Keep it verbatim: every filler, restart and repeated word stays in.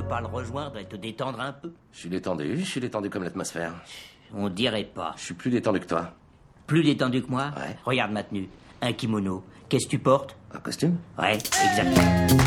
pas le rejoindre et te détendre un peu? Je suis détendu, je suis détendu comme l'atmosphère. On dirait pas. Je suis plus détendu que toi. Plus détendu que moi? Ouais. Regarde ma tenue. Un kimono. Qu'est-ce que tu portes? Un costume? Ouais, exactement.